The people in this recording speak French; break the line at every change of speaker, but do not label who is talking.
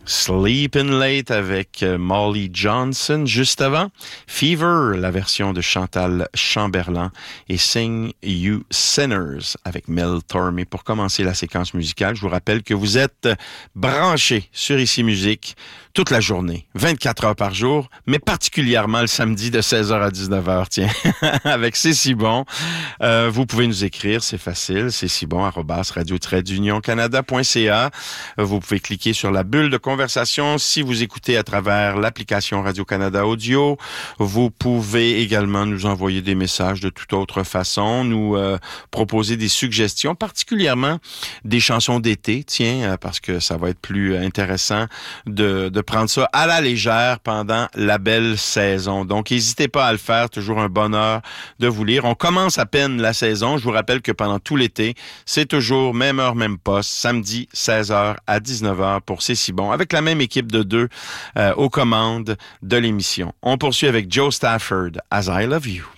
Sleepin' Late avec Molly Johnson. Juste avant, Fever, la version de Chantal Chamberlain, et Sing You Sinners avec Mel Tormé. Pour commencer la séquence musicale, je vous rappelle que vous êtes branchés sur Ici Musique toute la journée, 24 heures par jour, mais particulièrement le samedi de 16h à 19h, tiens, avec C'est si bon. Vous pouvez nous écrire, c'est facile, c'est si bon, @radio-unioncanada.ca. Vous pouvez cliquer sur la bulle de conversation si vous écoutez à travers l'application Radio-Canada Audio. Vous pouvez également nous envoyer des messages de toute autre façon, nous proposer des suggestions, particulièrement des chansons d'été, tiens, parce que ça va être plus intéressant de prendre ça à la légère pendant la belle saison. Donc, n'hésitez pas à le faire, toujours un bonheur de vous lire. On commence à peine la saison. Je vous rappelle que pendant tout l'été, c'est toujours même heure, même poste, samedi 16h à 19h pour C'est si bon, avec la même équipe de deux aux commandes de l'émission. On poursuit avec Joe Stafford, As I Love You.